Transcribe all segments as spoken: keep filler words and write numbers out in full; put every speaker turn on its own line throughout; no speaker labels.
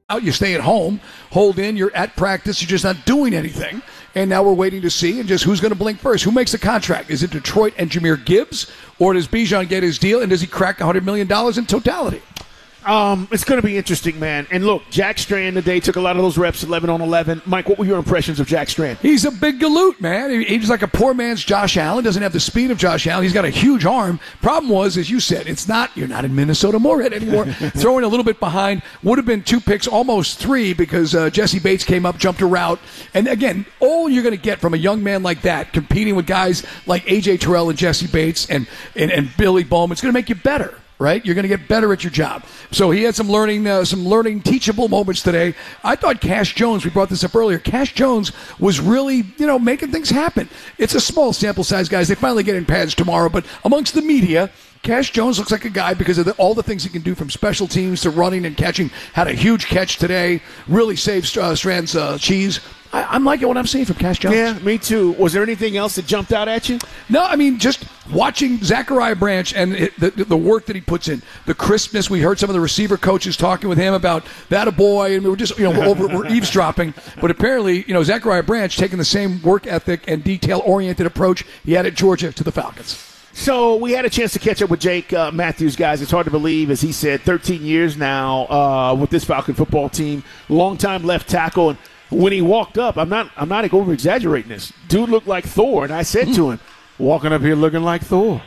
You stay at home, hold in, you're at practice, you're just not doing anything. And now we're waiting to see and just who's going to blink first. Who makes the contract? Is it Detroit and Jahmyr Gibbs, or does Bijan get his deal, and does he crack one hundred million dollars in totality?
Um, it's going to be interesting, man. And look, Jack Strand today took a lot of those reps, eleven on eleven. Mike, what were your impressions of Jack Strand?
He's a big galoot, man. He's like a poor man's Josh Allen. Doesn't have the speed of Josh Allen. He's got a huge arm. Problem was, as you said, it's not, you're not in Minnesota Moorhead anymore. Throwing a little bit behind. Would have been two picks, almost three, because uh, Jesse Bates came up, jumped a route. And again, all you're going to get from a young man like that, competing with guys like A J Terrell and Jesse Bates and, and, and Billy Bowman, it's going to make you better. Right, you're going to get better at your job. So he had some learning, uh, some learning, teachable moments today. I thought Cash Jones. We brought this up earlier. Cash Jones was really, you know, making things happen. It's a small sample size, guys. They finally get in pads tomorrow, but amongst the media, Cash Jones looks like a guy because of the, all the things he can do from special teams to running and catching. Had a huge catch today. Really saved uh, Strand's uh, cheese. I, I'm liking what I'm seeing from Cash Jones.
Yeah, me too. Was there anything else that jumped out at you?
No, I mean, just watching Zachariah Branch and it, the, the work that he puts in, the crispness. We heard some of the receiver coaches talking with him about that a boy, and we were just, you know, we're, over, we're eavesdropping. But apparently, you know, Zachariah Branch taking the same work ethic and detail-oriented approach he had at Georgia to the Falcons.
So we had a chance to catch up with Jake uh, Matthews, guys. It's hard to believe, as he said, thirteen years now uh, with this Falcon football team. Long-time left tackle. And when he walked up, I'm not I'm not over-exaggerating this. Dude looked like Thor, and I said to him, walking up here looking like Thor.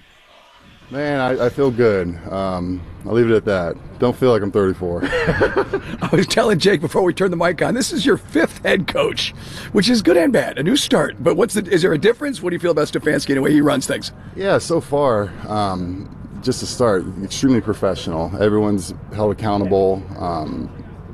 Man, I, I feel good. Um, I'll leave it at that. Don't feel like I'm thirty-four.
I was telling Jake before we turned the mic on, this is your fifth head coach, which is good and bad, a new start. But what's the? Is there a difference? What do you feel about Stefanski and the way he runs things?
Yeah, so far, um, just to start, extremely professional. Everyone's held accountable, um,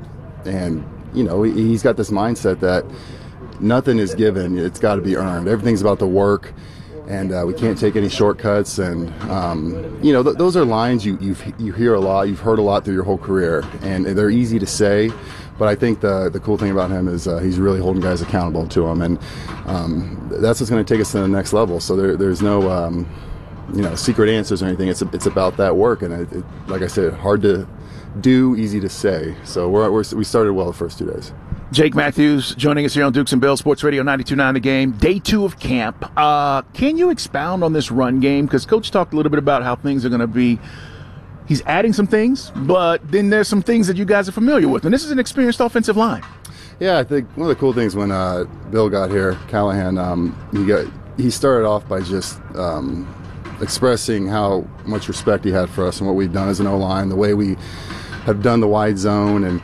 and you know he's got this mindset that nothing is given; it's got to be earned. Everything's about the work. And uh, we can't take any shortcuts. And, um, you know, th- those are lines you you've, you hear a lot, you've heard a lot through your whole career. And they're easy to say. But I think the the cool thing about him is uh, he's really holding guys accountable to him. And um, that's what's going to take us to the next level. So there, there's no, um, you know, secret answers or anything. It's a, it's about that work. And, it, it, like I said, hard to do, easy to say. So we're, we're, we started well the first two days.
Jake Matthews joining us here on Dukes and Bill Sports Radio ninety-two point nine The Game. Day two of camp. Uh, can you expound on this run game? Because Coach talked a little bit about how things are going to be. He's adding some things, but then there's some things that you guys are familiar with. And this is an experienced offensive line.
Yeah, I think one of the cool things when uh, Bill got here, Callahan, um, he got he started off by just um, expressing how much respect he had for us and what we've done as an O-line, the way we have done the wide zone, and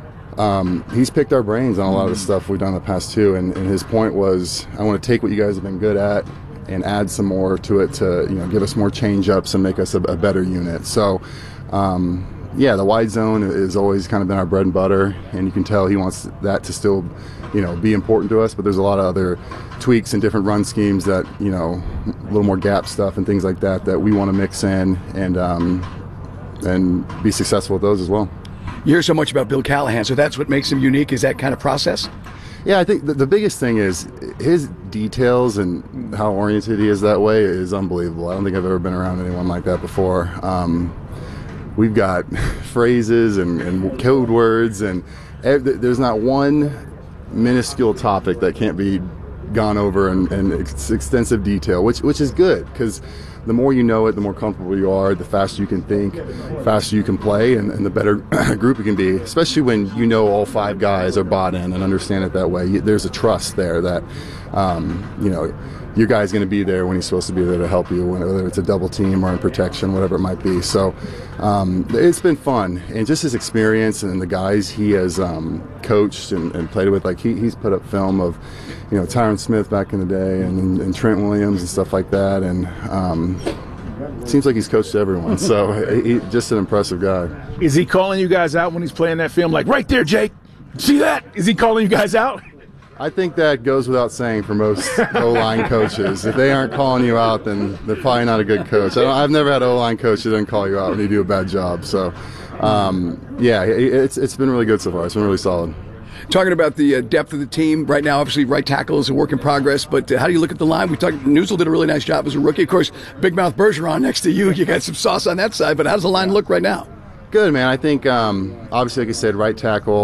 Um, he's picked our brains on a lot of the stuff we've done in the past too, and, and his point was, I want to take what you guys have been good at and add some more to it to, you know, give us more change-ups and make us a, a better unit. So, um, yeah, the wide zone has always kind of been our bread and butter, and you can tell he wants that to still, you know, be important to us, but there's a lot of other tweaks and different run schemes that, you know, a little more gap stuff and things like that that we want to mix in and um, and be successful with those as well.
You hear so much about Bill Callahan, so that's what makes him unique, is that kind of process?
Yeah, I think the, the biggest thing is his details and how oriented he is that way is unbelievable. I don't think I've ever been around anyone like that before. Um, we've got phrases and, and code words, and ev- there's not one minuscule topic that can't be gone over in, in ex- extensive detail, which which is good, because the more you know it, the more comfortable you are, the faster you can think, faster you can play, and, and the better group you can be, especially when you know all five guys are bought in and understand it that way. You, there's a trust there that, um, you know, your guy's going to be there when he's supposed to be there to help you, whether it's a double team or in protection, whatever it might be. So um, it's been fun. And just his experience and the guys he has um, coached and, and played with, like he, he's put up film of, you know, Tyron Smith back in the day and, and Trent Williams and stuff like that. And um, it seems like he's coached everyone. So he, just an impressive guy.
Is he calling you guys out when he's playing that film? Like, right there, Jake. See that? Is he calling you guys out?
I think that goes without saying for most O-line coaches. If they aren't calling you out, then they're probably not a good coach. I don't, I've never had an O-line coach that doesn't call you out when you do a bad job. So, um, yeah, it's it's been really good so far. It's been really solid.
Talking about the uh, depth of the team right now, obviously right tackle is a work in progress, but uh, how do you look at the line? We talked, Newsel did a really nice job as a rookie. Of course, Big Mouth Bergeron next to you. You got some sauce on that side, but how does the line look right now?
Good, man. I think, um, obviously, like I said, right tackle.